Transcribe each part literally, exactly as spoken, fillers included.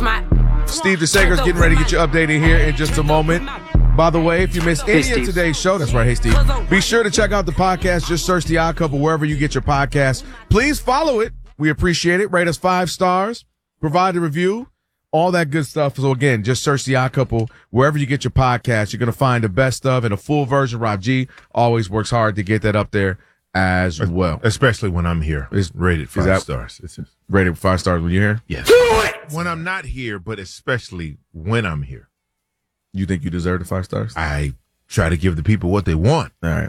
Steve DeSager's getting ready to get you updated here in just a moment. By the way, if you missed any Hey, of today's show, that's right, hey Steve, be sure to check out the podcast. Just search The Odd Couple wherever you get your podcast. Please follow it. We appreciate it. Rate us five stars. Provide a review. All that good stuff. So again, just search The Odd Couple wherever you get your podcast. You're going to find the best of and a full version. Rob G always works hard to get that up there as well. Especially when I'm here. It's rated five that, stars. It's just, rated five stars when you're here? Yes. Do it! When I'm not here, but especially when I'm here. You think you deserve the five stars? I try to give the people what they want. All right.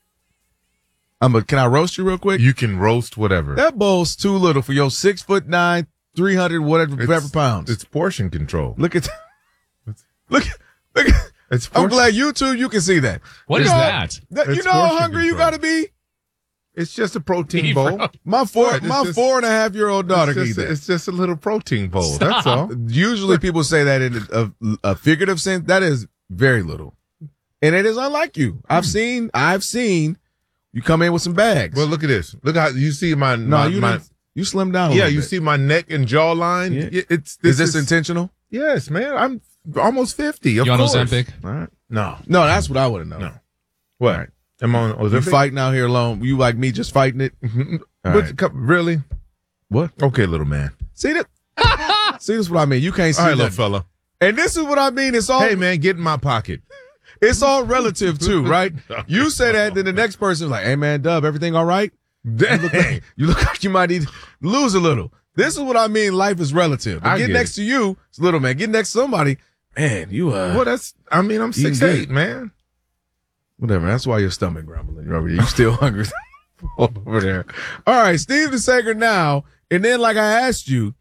I'm a, can I roast you real quick? You can roast whatever. That bowl's too little for your six foot nine, three hundred whatever, whatever pounds. It's portion control. Look at that. Look, look. It's I'm glad you two, you can see that. What you is know, that? that you It's know how portion hungry you control. got to be? It's just a protein Eat bowl. bro. My four, Right, it's my just- four and a half year old daughter It's can eat just, that. it's just a little protein bowl. Stop. That's all. Usually people say that in a, a figurative sense. That is very little. And it is unlike you. I've seen, I've seen you come in with some bags. Well, look at this. Look how you see my no, my, you my didn't, you slimmed down a yeah. little You bit. see my neck and jawline. Yeah. Yeah, It's Is this intentional? Yes, man. I'm almost fifty. Of You on course. Ozempic? All right. No, No, that's what I would have known. no. What? All right. I'm on You Ozempic. fighting out here alone. You like me just fighting it? All But right. co- really? What? Okay, little man. See that? See, this is what I mean. You can't see All right, little that. fella. And this is what I mean. It's all Hey, man, get in my pocket. it's all relative too, right? You say that, then the next person is like, "Hey, man, Dub, everything all right?" You look like you, look like you might need to lose a little. This is what I mean. Life is relative. But I get get next to you, it's little man. Get next to somebody, man. You uh, Well, that's. I mean, I'm Eating six eight, good. man. whatever. That's why your stomach grumbling. You're over there. You still hungry over there. All right, Steve DeSager now, and then like I asked you,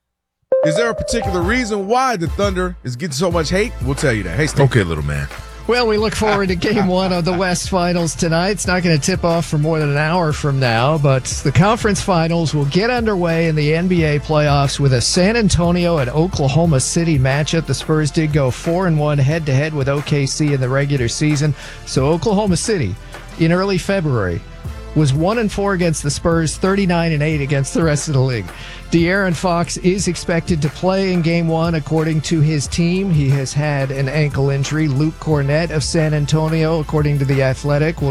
is there a particular reason why the Thunder is getting so much hate? We'll tell you that. Hey, Steve. Okay, little man. Well, we look forward to game one of the West Finals tonight. It's not going to tip off for more than an hour from now, but the conference finals will get underway in the N B A playoffs with a San Antonio and Oklahoma City matchup. The Spurs did go four and one head to head with O K C in the regular season. So Oklahoma City in early February was one and four against the Spurs, thirty-nine and eight against the rest of the league. De'Aaron Fox is expected to play in game one, according to his team. He has had an ankle injury. Luke Cornett of San Antonio, according to The Athletic, will